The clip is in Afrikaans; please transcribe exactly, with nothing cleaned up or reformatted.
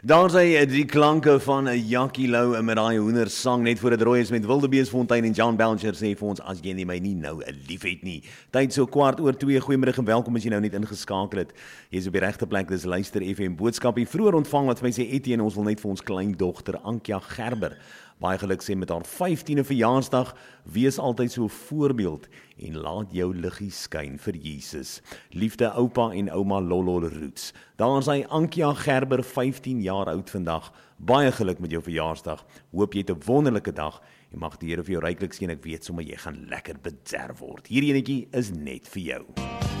Daar sê die klanke van 'n Jackie Lou met daai hoender sang net voor dit rooi is met Wildebeestfontein en John Belcher sê vir ons as jy nie my nie nou 'n liefhet nie. Tyd so kwart oor twee. Goeiemiddag en welkom as jy nou net ingeskakel het. Jy's op die regte plek. Dis Luister F M boodskap. Hier vroeër ontvang wat vir my sê Etienne, ons wil net vir ons kleindogter Ankia Gerber baie geluk sê met haar vyftiende verjaarsdag. Wees altyd so 'n voorbeeld en laat jou liggie skyn vir Jesus. Liefde oupa en ouma Lolo Roots. Daar is hy Ankia Gerber, vyftien jaar oud vandag. Baie geluk met jou verjaarsdag. Hoop jy het 'n wonderlike dag en mag die Here vir jou ryklik seën. Ek weet sommer jy gaan lekker bederf word. Hierdie enetjie is net vir jou.